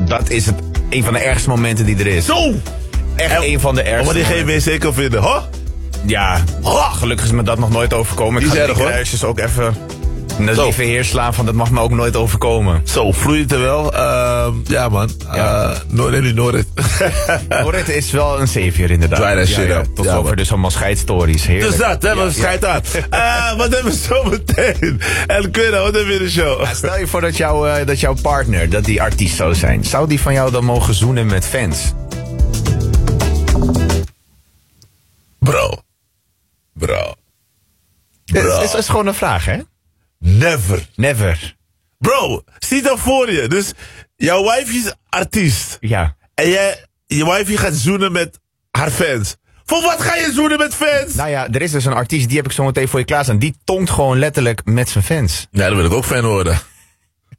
dat is een van de ergste momenten die er is. Zo! Echt een van de ergste. Maar die geen wc kan vinden, hoor. Ja, gelukkig is me dat nog nooit overkomen. Ik Die ga is de erg, kruisjes ook even naar Zo. lieve heer slaan van dat mag me ook nooit overkomen. Zo, vloeit er wel. Ja, man. Nooit. Norrit is wel een savior inderdaad. Dry that shit up. Tot Ja, zover man. dus allemaal scheidstories. Heerlijk. Dus dat, hè, we schijt aan. Wat hebben we zo meteen? En Quinn, wat hebben we in de show? Ja, stel je voor dat jouw partner, dat die artiest zou zijn. Zou die van jou dan mogen zoenen met fans? Bro. Het is gewoon een vraag, hè? Never. Bro, zie dan voor je. Dus jouw wijfje is artiest. Ja. En je wijfje gaat zoenen met haar fans. Voor wat ga je zoenen met fans? Nou ja, er is dus een artiest, die heb ik zo meteen voor je klaarstaan. Die tongt gewoon letterlijk met zijn fans. Ja, dan wil ik ook fan worden.